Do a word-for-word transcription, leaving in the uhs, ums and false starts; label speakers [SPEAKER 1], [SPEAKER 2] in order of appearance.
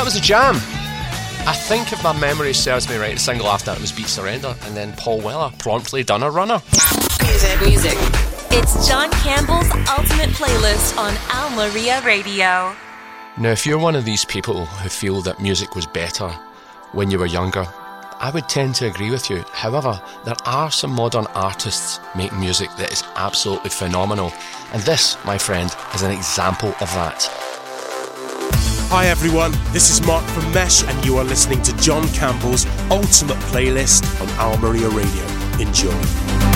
[SPEAKER 1] that was a jam. I think if my memory serves me right, the single after that was Beat Surrender, and then Paul Weller promptly done a runner.
[SPEAKER 2] Music, music. It's John Campbell's Ultimate Playlist on Al Maria Radio.
[SPEAKER 1] Now, if you're one of these people who feel that music was better when you were younger, I would tend to agree with you. However, there are some modern artists making music that is absolutely phenomenal, and this, my friend, is an example of that.
[SPEAKER 3] Hi everyone, this is Mark from Mesh, and you are listening to John Campbell's Ultimate Playlist on Al Maria Radio. Enjoy.